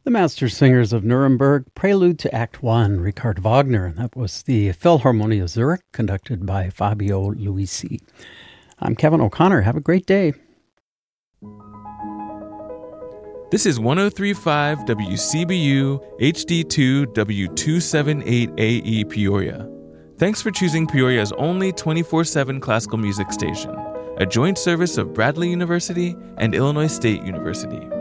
The Master Singers of Nuremberg, Prelude to Act 1, Richard Wagner. That was the Philharmonie of Zurich, conducted by Fabio Luisi. I'm Kevin O'Connor. Have a great day. This is 103.5 WCBU HD2 W278AE Peoria. Thanks for choosing Peoria's only 24/7 classical music station, a joint service of Bradley University and Illinois State University.